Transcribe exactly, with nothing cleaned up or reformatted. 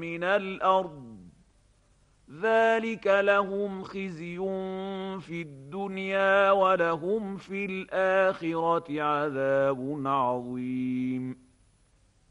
من الأرض ذلك لهم خزي في الدنيا ولهم في الآخرة عذاب عظيم